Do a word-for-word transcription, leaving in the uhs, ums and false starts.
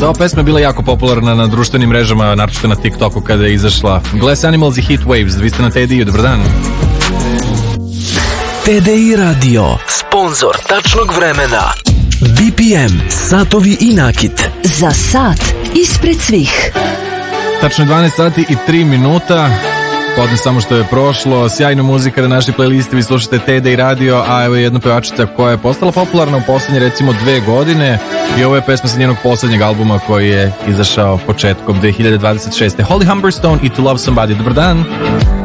Ova pesma je bila jako popularna na društvenim mrežama, naročito na TikToku kada je izašla. Glass Animals i Heat Waves, vi ste na T D I-u, dobar dan. T D I Radio, sponzor tačnog vremena. B P M, satovi i nakit. Za sat ispred svih. Tačno dvanaest sati i tri minuta. Podne samo što je prošlo, sjajna muzika na našoj playlisti, vi slušate T D I Radio, a evo je jedna pevačica koja je postala popularna u poslednje recimo dve godine i ovo je pesma sa njenog poslednjeg albuma koji je izašao početkom dve hiljade dvadeset šeste. Holly Humberstone i To Love Somebody, dobar dan.